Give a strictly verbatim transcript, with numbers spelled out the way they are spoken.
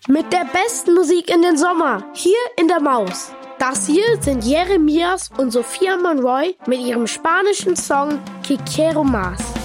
Mit der besten Musik in den Sommer, hier in der Maus. Das hier sind Jeremias und Sophia Monroy mit ihrem spanischen Song Que Quiero Más.